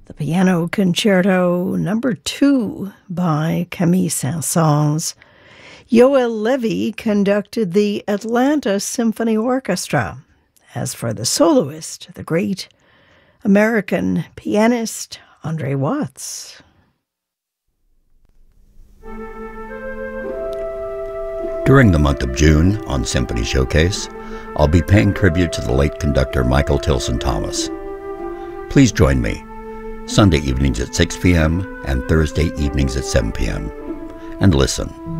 the Piano Concerto Number 2 by Camille Saint-Saëns. Yoel Levy conducted the Atlanta Symphony Orchestra. As for the soloist, the great American pianist Andre Watts. During the month of June on Symphony Showcase, I'll be paying tribute to the late conductor Michael Tilson Thomas. Please join me Sunday evenings at 6 p.m. and Thursday evenings at 7 p.m. and listen.